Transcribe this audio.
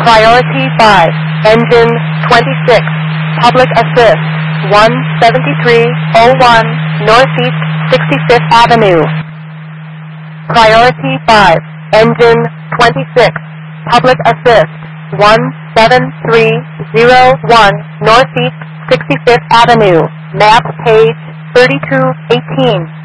Priority 5, Engine 26, Public Assist, 17301 Northeast 65th Avenue. Priority 5, Engine 26, Public Assist, 17301 Northeast 65th Avenue. Map page 3218.